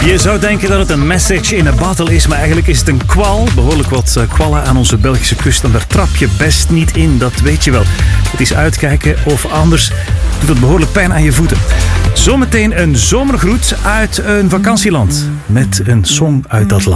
Je zou denken dat het een message in a bottle is, maar eigenlijk is het een kwal. Behoorlijk wat kwallen aan onze Belgische kust en daar trap je best niet in, dat weet je wel. Het is uitkijken of anders doet het behoorlijk pijn aan je voeten. Zometeen een zomergroet uit een vakantieland met een song uit dat land.